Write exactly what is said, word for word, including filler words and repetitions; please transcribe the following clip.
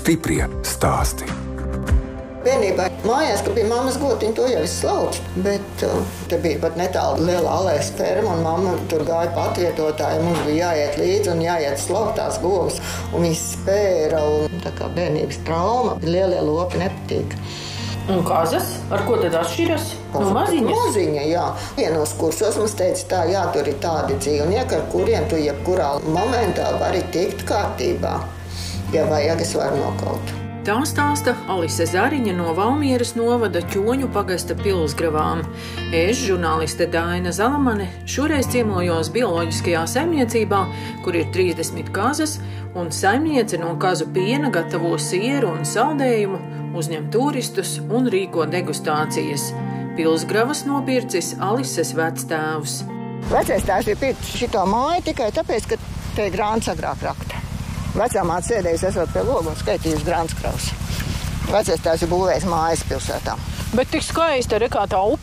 Stiprie stāsti. Bērnībā mājās, kad bija mammas gotiņa, to jau es slaucu. Bet uh, te bija pat netālu liela alēs ferma, un mamma tur gāja patvietotāji. Mums bija jāiet līdzi un jāiet slaukt tās govs. Un viss spēra, un tā kā bērnības trauma, lielie lopi nepatīk. Un kazas? Ar ko tad atšķiras? No maziņas? Maziņa, jā. Vienos kursos mums teica tā, jā, tur ir tādi dzīvnieki, ar kuriem tu jebkurā momentā vari tikt kārtībā. Ja vajag, es varu nokaut. Tā stāsta Alise Zariņa no Valmieras novada Ķoņu pagasta Pilsgravām. Es, žurnāliste Daina Zalamane, šoreiz ciemojos bioloģiskajā saimniecībā, kur ir trīsdesmit kazas, un saimniece no kazu piena gatavo sieru un saldējumu, uzņem turistus un rīko degustācijas. Pilsgravas nopircis Alises vectēvs. Vecais tēvs ir pircis šito māju tikai tāpēc, ka te grāns agrāk rakta. Vecā māte sēdējusi esot pie loga un skaitījusi grānskraus. Vecais tēvs ir būvējis mājas pilsētā. Bet tik skaisti, arī kā tā upe